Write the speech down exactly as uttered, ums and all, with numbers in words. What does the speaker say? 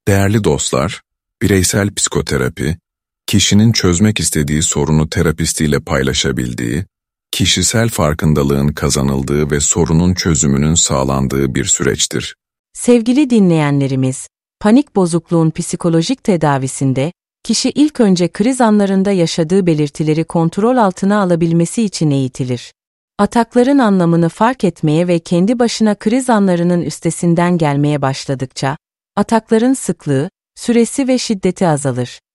Değerli dostlar, bireysel psikoterapi, kişinin çözmek istediği sorunu terapistiyle paylaşabildiği, kişisel farkındalığın kazanıldığı ve sorunun çözümünün sağlandığı bir süreçtir. Sevgili dinleyenlerimiz, panik bozukluğun psikolojik tedavisinde, kişi ilk önce kriz anlarında yaşadığı belirtileri kontrol altına alabilmesi için eğitilir. Atakların anlamını fark etmeye ve kendi başına kriz anlarının üstesinden gelmeye başladıkça, atakların sıklığı, süresi ve şiddeti azalır.